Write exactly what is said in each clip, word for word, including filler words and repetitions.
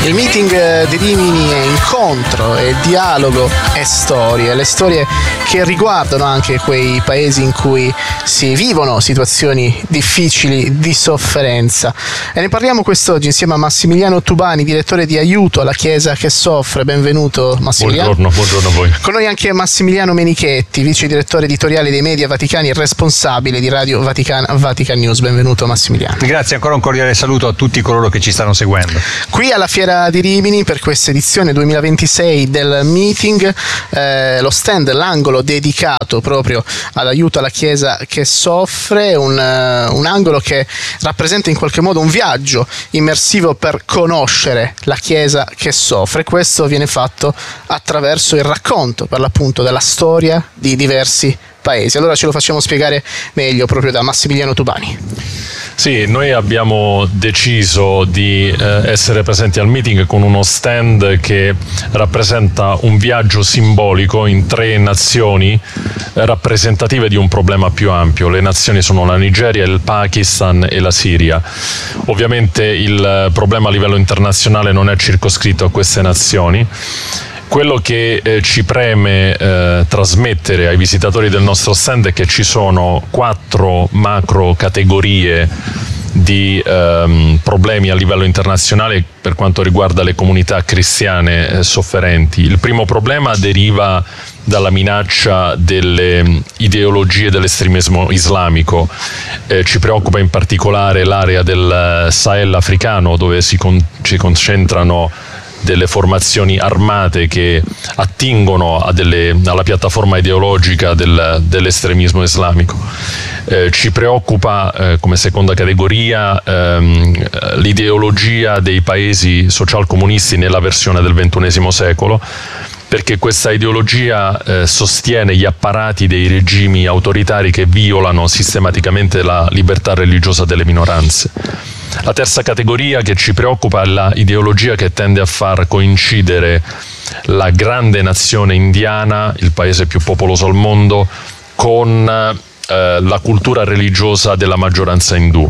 Il meeting di Rimini è incontro, è dialogo, è storie, le storie che riguardano anche quei paesi in cui si vivono situazioni difficili di sofferenza. E ne parliamo quest'oggi insieme a Massimiliano Tubani, direttore di Aiuto alla Chiesa che soffre. Benvenuto Massimiliano. Buongiorno, buongiorno a voi. Con noi anche Massimiliano Menichetti, vice direttore editoriale dei Media Vaticani e responsabile di Radio Vatican, Vatican News. Benvenuto Massimiliano. Grazie, ancora un cordiale saluto a tutti coloro che ci stanno seguendo. Qui alla Fiera di Rimini per questa edizione duemilaventisei del meeting, eh, lo stand, l'angolo dedicato proprio all'aiuto alla Chiesa che soffre, un, uh, un angolo che rappresenta in qualche modo un viaggio immersivo per conoscere la Chiesa che soffre. Questo viene fatto attraverso il racconto, per l'appunto, della storia di diversi paesi. Allora ce lo facciamo spiegare meglio proprio da Massimiliano Tubani. Sì, noi abbiamo deciso di eh, essere presenti al meeting con uno stand che rappresenta un viaggio simbolico in tre nazioni eh, rappresentative di un problema più ampio. Le nazioni sono la Nigeria, il Pakistan e la Siria. Ovviamente il problema a livello internazionale non è circoscritto a queste nazioni. Quello che eh, ci preme eh, trasmettere ai visitatori del nostro stand è che ci sono quattro macro categorie di ehm, problemi a livello internazionale per quanto riguarda le comunità cristiane eh, sofferenti. Il primo problema deriva dalla minaccia delle ideologie dell'estremismo islamico. Eh, ci preoccupa in particolare l'area del Sahel africano, dove si, con- si concentrano delle formazioni armate che attingono a delle, alla piattaforma ideologica del, dell'estremismo islamico. Eh, ci preoccupa eh, come seconda categoria ehm, l'ideologia dei paesi socialcomunisti nella versione del ventunesimo secolo, perché questa ideologia eh, sostiene gli apparati dei regimi autoritari che violano sistematicamente la libertà religiosa delle minoranze. La terza categoria che ci preoccupa è l'ideologia che tende a far coincidere la grande nazione indiana, il paese più popoloso al mondo, con eh, la cultura religiosa della maggioranza indù.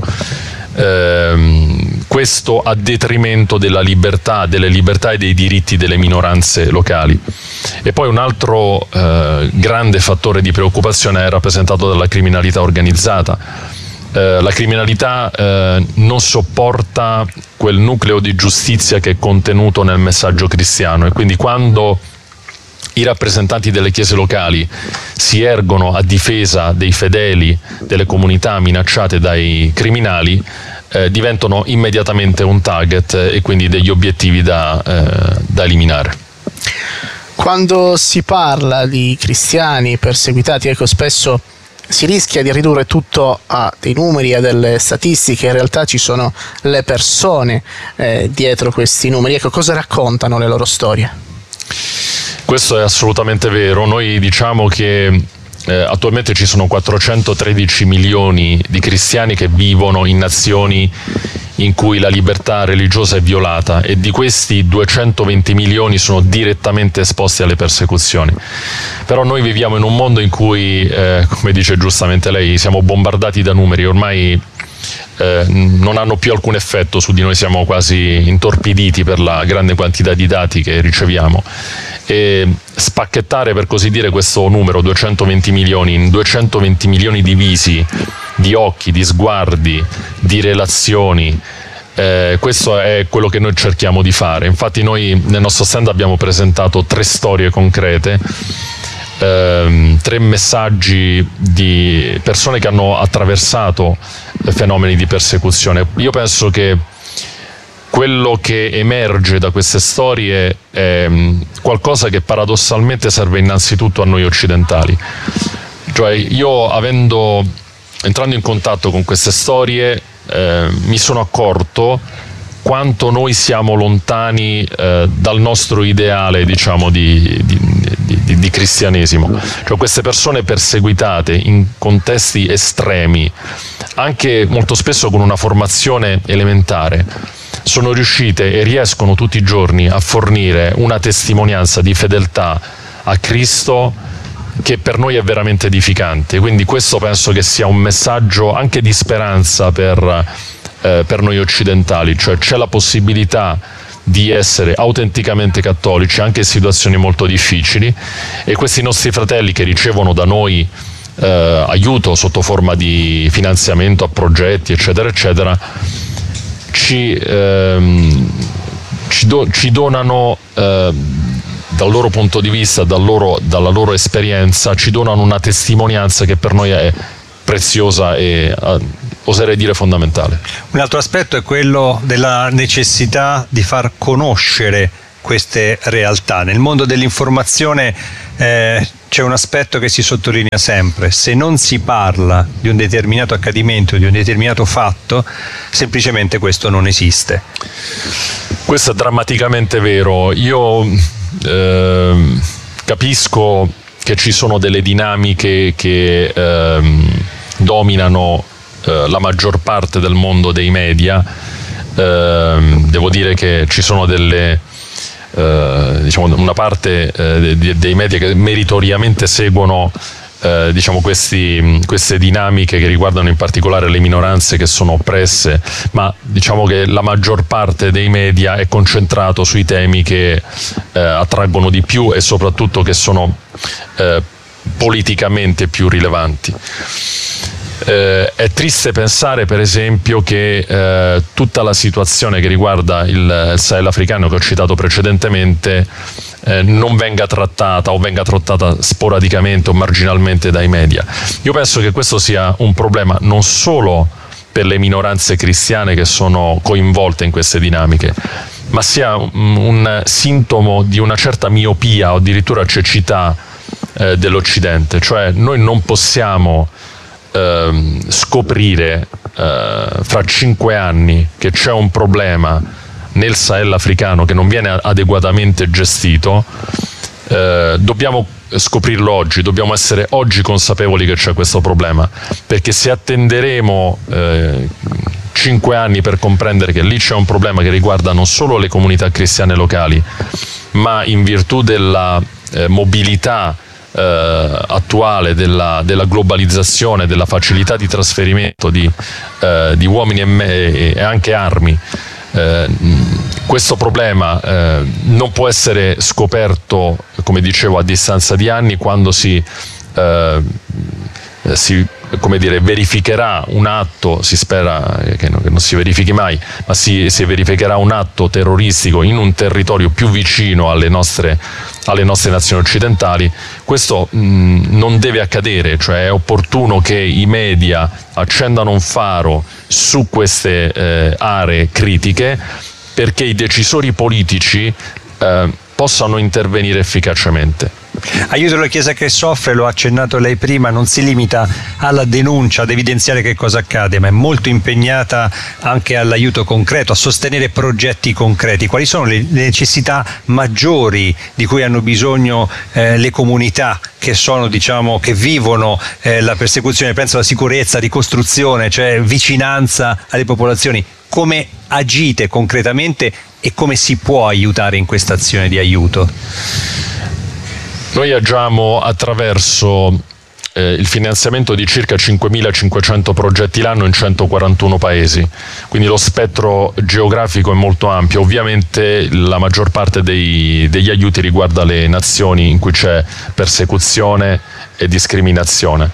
Eh, questo a detrimento della libertà, delle libertà e dei diritti delle minoranze locali. E poi un altro eh, grande fattore di preoccupazione è rappresentato dalla criminalità organizzata. Eh, la criminalità eh, non sopporta quel nucleo di giustizia che è contenuto nel messaggio cristiano, e quindi quando i rappresentanti delle chiese locali si ergono a difesa dei fedeli, delle comunità minacciate dai criminali, eh, diventano immediatamente un target e quindi degli obiettivi da, eh, da eliminare. Quando si parla di cristiani perseguitati, ecco, spesso si rischia di ridurre tutto a dei numeri, a delle statistiche. In realtà ci sono le persone eh, dietro questi numeri. Ecco, cosa raccontano le loro storie? Questo è assolutamente vero. Noi diciamo che eh, attualmente ci sono quattrocentotredici milioni di cristiani che vivono in nazioni in cui la libertà religiosa è violata, e di questi duecentoventi milioni sono direttamente esposti alle persecuzioni. Però noi viviamo in un mondo in cui, eh, come dice giustamente lei, siamo bombardati da numeri, ormai eh, non hanno più alcun effetto su di noi, siamo quasi intorpiditi per la grande quantità di dati che riceviamo. E spacchettare, per così dire, questo numero, duecentoventi milioni, in duecentoventi milioni divisi di occhi, di sguardi, di relazioni, eh, questo è quello che noi cerchiamo di fare. Infatti noi nel nostro stand abbiamo presentato tre storie concrete, ehm, tre messaggi di persone che hanno attraversato fenomeni di persecuzione. Io penso che quello che emerge da queste storie è qualcosa che paradossalmente serve innanzitutto a noi occidentali. Cioè, io avendo entrando in contatto con queste storie eh, mi sono accorto quanto noi siamo lontani eh, dal nostro ideale, diciamo, di, di, di, di cristianesimo. Cioè, queste persone perseguitate in contesti estremi, anche molto spesso con una formazione elementare, sono riuscite e riescono tutti i giorni a fornire una testimonianza di fedeltà a Cristo che per noi è veramente edificante. Quindi questo penso che sia un messaggio anche di speranza per, eh, per noi occidentali, cioè c'è la possibilità di essere autenticamente cattolici anche in situazioni molto difficili, e questi nostri fratelli che ricevono da noi eh, aiuto sotto forma di finanziamento a progetti eccetera eccetera ci, ehm, ci, do, ci donano eh, dal loro punto di vista, dal loro, dalla loro esperienza, ci donano una testimonianza che per noi è preziosa e eh, oserei dire fondamentale. Un altro aspetto è quello della necessità di far conoscere queste realtà. Nel mondo dell'informazione eh, c'è un aspetto che si sottolinea sempre: se non si parla di un determinato accadimento, di un determinato fatto, semplicemente questo non esiste. Questo è drammaticamente vero. Io eh, capisco che ci sono delle dinamiche che eh, dominano eh, la maggior parte del mondo dei media. Eh, devo dire che ci sono delle eh, diciamo una parte eh, dei, dei media che meritoriamente seguono eh, diciamo questi, queste dinamiche che riguardano in particolare le minoranze che sono oppresse, ma diciamo che la maggior parte dei media è concentrato sui temi che eh, attraggono di più e soprattutto che sono eh, politicamente più rilevanti. Eh, è triste pensare per esempio che eh, tutta la situazione che riguarda il, il Sahel africano che ho citato precedentemente eh, non venga trattata o venga trattata sporadicamente o marginalmente dai media. Io penso che questo sia un problema non solo per le minoranze cristiane che sono coinvolte in queste dinamiche, ma sia un, un sintomo di una certa miopia o addirittura cecità eh, dell'Occidente. Cioè noi non possiamo Uh, scoprire uh, fra cinque anni che c'è un problema nel Sahel africano che non viene adeguatamente gestito. Uh, dobbiamo scoprirlo oggi, dobbiamo essere oggi consapevoli che c'è questo problema, perché se attenderemo uh, cinque anni per comprendere che lì c'è un problema che riguarda non solo le comunità cristiane locali, ma in virtù della uh, mobilità Eh, attuale, della, della globalizzazione, della facilità di trasferimento di, eh, di uomini e, me, e anche armi, eh, questo problema eh, non può essere scoperto, come dicevo, a distanza di anni, quando si, eh, si come dire, verificherà un atto, si spera che non, che non si verifichi mai, ma si, si verificherà un atto terroristico in un territorio più vicino alle nostre, alle nostre nazioni occidentali. Questo mh, non deve accadere, cioè è opportuno che i media accendano un faro su queste eh, aree critiche, perché i decisori politici eh, possano intervenire efficacemente. Aiuto alla Chiesa che soffre, lo ha accennato lei prima, non si limita alla denuncia, ad evidenziare che cosa accade, ma è molto impegnata anche all'aiuto concreto, a sostenere progetti concreti. Quali sono le necessità maggiori di cui hanno bisogno eh, le comunità che sono, diciamo, che vivono eh, la persecuzione? Penso alla sicurezza, ricostruzione, cioè vicinanza alle popolazioni. Come agite concretamente e come si può aiutare in questa azione di aiuto? Noi agiamo attraverso eh, il finanziamento di circa cinquemilacinquecento progetti l'anno in centoquarantuno paesi, quindi lo spettro geografico è molto ampio. Ovviamente la maggior parte dei, degli aiuti riguarda le nazioni in cui c'è persecuzione e discriminazione.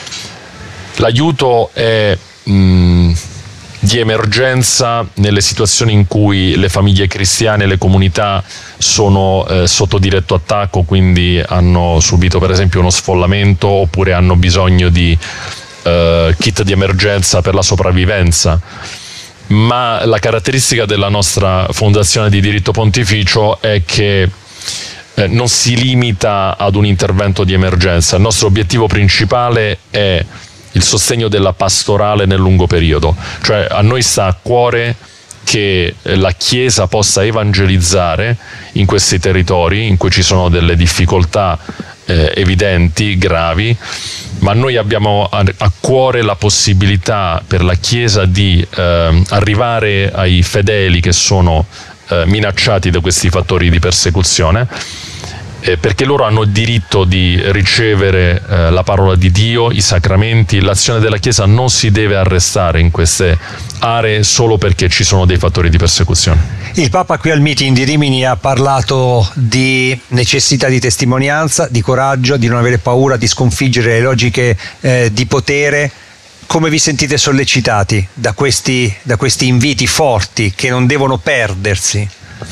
L'aiuto è mh, di emergenza nelle situazioni in cui le famiglie cristiane e le comunità sono eh, sotto diretto attacco, quindi hanno subito per esempio uno sfollamento oppure hanno bisogno di eh, kit di emergenza per la sopravvivenza. Ma la caratteristica della nostra Fondazione di Diritto Pontificio è che eh, non si limita ad un intervento di emergenza. Il nostro obiettivo principale è il sostegno della pastorale nel lungo periodo, cioè a noi sta a cuore che la Chiesa possa evangelizzare in questi territori in cui ci sono delle difficoltà eh, evidenti, gravi, ma noi abbiamo a, a cuore la possibilità per la Chiesa di eh, arrivare ai fedeli che sono eh, minacciati da questi fattori di persecuzione Eh, perché loro hanno il diritto di ricevere eh, la parola di Dio, i sacramenti. L'azione della Chiesa non si deve arrestare in queste aree solo perché ci sono dei fattori di persecuzione. Il Papa qui al meeting di Rimini ha parlato di necessità di testimonianza, di coraggio, di non avere paura, di sconfiggere le logiche eh, di potere. Come vi sentite sollecitati da questi, da questi inviti forti che non devono perdersi?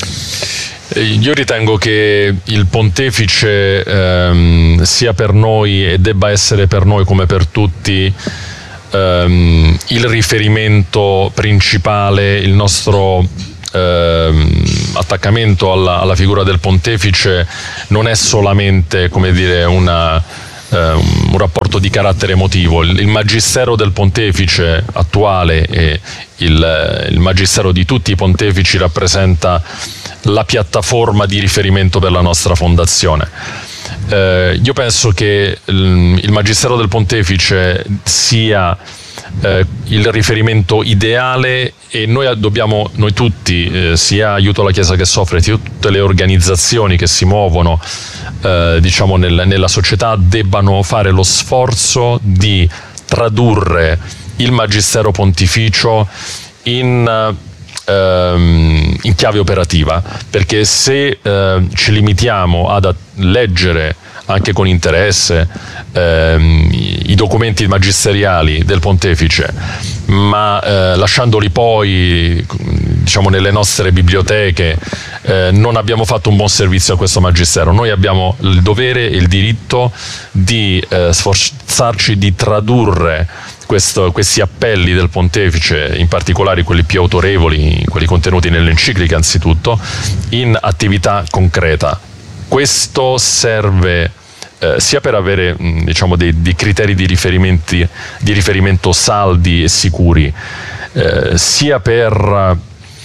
Io ritengo che il pontefice ehm, sia per noi e debba essere per noi come per tutti ehm, il riferimento principale, il nostro ehm, attaccamento alla, alla figura del pontefice non è solamente, come dire, una, ehm, un rapporto di carattere emotivo. Il, il magistero del pontefice attuale e il, il magistero di tutti i pontefici rappresenta la piattaforma di riferimento per la nostra fondazione. Eh, io penso che il, il magistero del pontefice sia eh, il riferimento ideale, e noi dobbiamo, noi tutti, eh, sia Aiuto alla Chiesa che Soffre, sia tutte le organizzazioni che si muovono eh, diciamo nel, nella società, debbano fare lo sforzo di tradurre il magistero pontificio in in chiave operativa, perché se eh, ci limitiamo ad leggere anche con interesse ehm, i documenti magisteriali del pontefice, ma eh, lasciandoli poi diciamo nelle nostre biblioteche, eh, non abbiamo fatto un buon servizio a questo magistero. Noi abbiamo il dovere e il diritto di eh, sforzarci di tradurre Questo, questi appelli del pontefice, in particolare quelli più autorevoli, quelli contenuti nell'enciclica anzitutto, in attività concreta. Questo serve eh, sia per avere mh, diciamo dei, dei criteri di, riferimenti, di riferimento saldi e sicuri, eh, sia per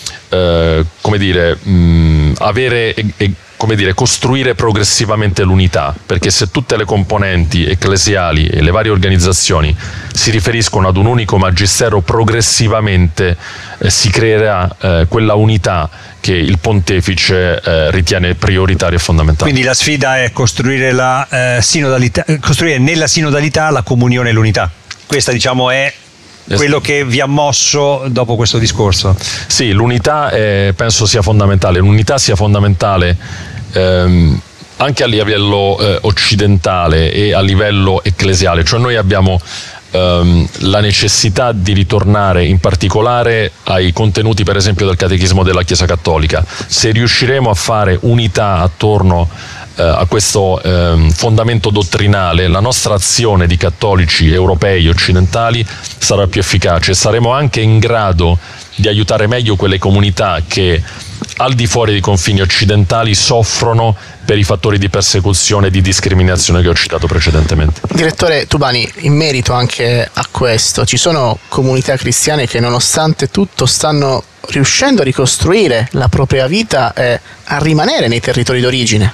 eh, come dire, mh, avere e, e come dire, costruire progressivamente l'unità, perché se tutte le componenti ecclesiali e le varie organizzazioni si riferiscono ad un unico magistero, progressivamente eh, si creerà eh, quella unità che il pontefice eh, ritiene prioritaria e fondamentale. Quindi la sfida è costruire, la, eh, sinodalità, costruire nella sinodalità la comunione e l'unità. Questa, diciamo, è quello che vi ha mosso dopo questo discorso. Sì, l'unità è, penso sia fondamentale, l'unità sia fondamentale ehm, anche a livello eh, occidentale e a livello ecclesiale, cioè noi abbiamo ehm, la necessità di ritornare in particolare ai contenuti per esempio del Catechismo della Chiesa Cattolica. Se riusciremo a fare unità attorno eh, a questo eh, fondamento dottrinale, la nostra azione di cattolici europei occidentali sarà più efficace, saremo anche in grado di aiutare meglio quelle comunità che al di fuori dei confini occidentali soffrono per i fattori di persecuzione e di discriminazione che ho citato precedentemente. Direttore Tubani, in merito anche a questo, ci sono comunità cristiane che nonostante tutto stanno riuscendo a ricostruire la propria vita e a rimanere nei territori d'origine?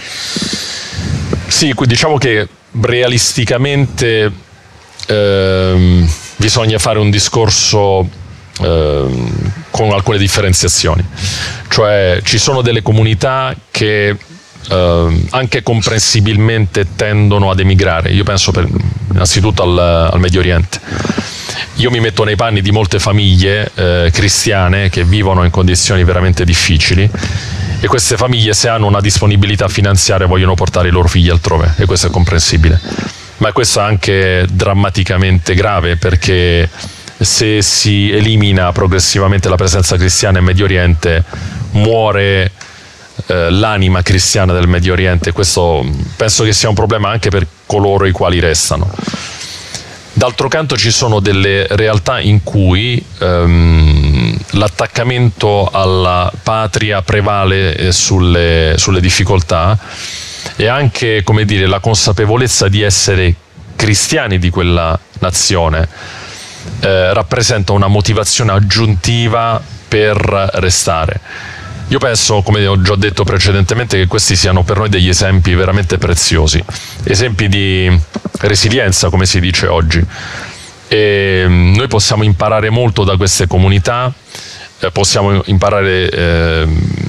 Sì, diciamo che realisticamente ehm, bisogna fare un discorso ehm, con alcune differenziazioni, cioè ci sono delle comunità che eh, anche comprensibilmente tendono ad emigrare. Io penso per, innanzitutto al, al Medio Oriente. Io mi metto nei panni di molte famiglie eh, cristiane che vivono in condizioni veramente difficili, e queste famiglie, se hanno una disponibilità finanziaria, vogliono portare i loro figli altrove, e questo è comprensibile. Ma questo è anche drammaticamente grave, perché se si elimina progressivamente la presenza cristiana in Medio Oriente, muore eh, l'anima cristiana del Medio Oriente. Questo penso che sia un problema anche per coloro i quali restano. D'altro canto ci sono delle realtà in cui ehm, l'attaccamento alla patria prevale sulle, sulle difficoltà, e anche, come dire, la consapevolezza di essere cristiani di quella nazione eh, rappresenta una motivazione aggiuntiva per restare. Io penso, come ho già detto precedentemente, che questi siano per noi degli esempi veramente preziosi, esempi di resilienza, come si dice oggi. E noi possiamo imparare molto da queste comunità, eh, possiamo imparare eh,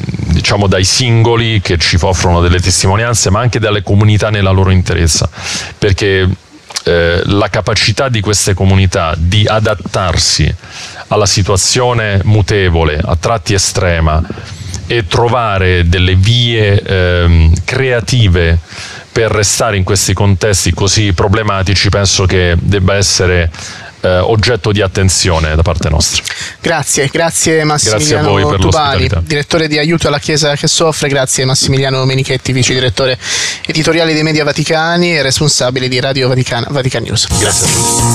diciamo dai singoli che ci offrono delle testimonianze, ma anche dalle comunità nella loro interezza, perché eh, la capacità di queste comunità di adattarsi alla situazione mutevole, a tratti estrema, e trovare delle vie ehm, creative per restare in questi contesti così problematici, penso che debba essere eh, oggetto di attenzione da parte nostra. Grazie, grazie Massimiliano grazie a voi per Tubani, direttore di Aiuto alla Chiesa che Soffre, grazie Massimiliano Menichetti, vice direttore editoriale dei Media Vaticani e responsabile di Radio Vaticana, Vatican News. Grazie a tutti.